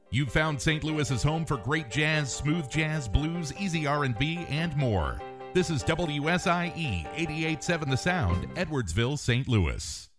You've found St. Louis's home for great jazz, smooth jazz, blues, easy R&B, and more. This is WSIE 88.7 The Sound, Edwardsville, St. Louis.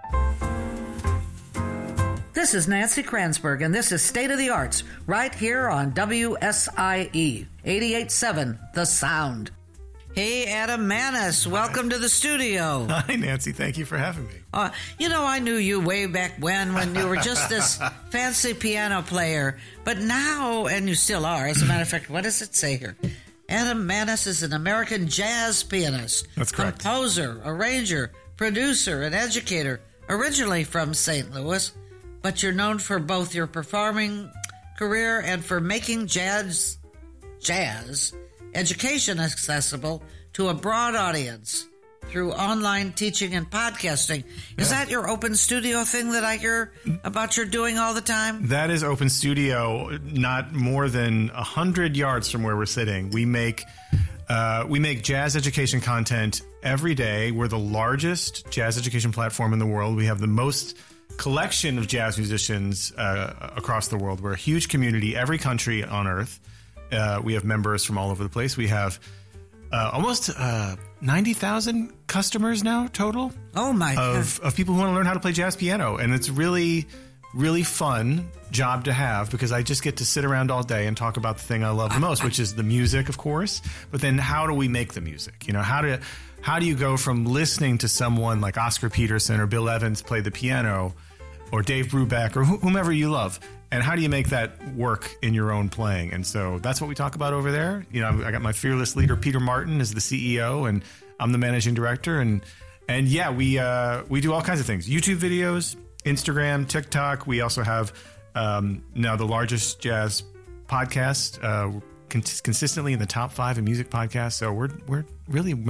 This is Nancy Kranzberg, and this is State of the Arts, right here on WSIE 88.7 The Sound. Hey, Adam Manis, welcome to the studio. Hi, Nancy. Thank you for having me. I knew you way back when you were just this fancy piano player. But now, and you still are, as a matter of fact, what does it say here? Adam Manis is an American jazz pianist. That's correct. Composer, arranger, producer, and educator, originally from St. Louis. But you're known for both your performing career and for making jazz education accessible to a broad audience through online teaching and podcasting. Is that your open studio thing that I hear about you're doing all the time? That is Open Studio, not more than 100 yards from where we're sitting. We make jazz education content every day. We're the largest jazz education platform in the world. We have the most collection of jazz musicians across the world. We're a huge community, every country on earth. We have members from all over the place. We have almost 90,000 customers now total. Oh my God. Of people who want to learn how to play jazz piano. And it's really, really fun job to have because I just get to sit around all day and talk about the thing I love the most, which is the music, of course. But then how do we make the music? How do you go from listening to someone like Oscar Peterson or Bill Evans play the piano or Dave Brubeck or whomever you love, and how do you make that work in your own playing? And so that's what we talk about over there. I got my fearless leader, Peter Martin, is the CEO, and I'm the managing director. And yeah, we do all kinds of things. YouTube videos, Instagram, TikTok. We also have now the largest jazz podcast, consistently in the top 5 in music podcasts. So we're really